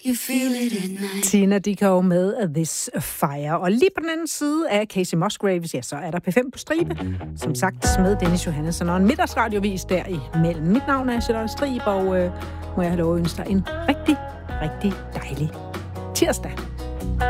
You feel it at night. Tina Dickow med This Fire. Og lige på den anden side af Casey Musgraves, ja, så er der P5 på stribe. Som sagt med Dennis Johannesson og en middagsradiovis der imellem. Mit navn er Charlotte Strib, og må jeg have lov at ønske dig en rigtig, rigtig dejlig tirsdag.